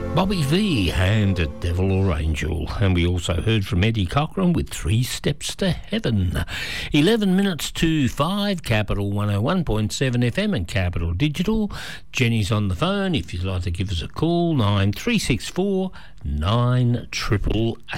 Bobby V and a Devil or Angel. And we also heard from Eddie Cochran with 3 Steps to Heaven. 11 minutes to 5, Capital 101.7 FM and Capital Digital. Jenny's on the phone if you'd like to give us a call, 9364 9888.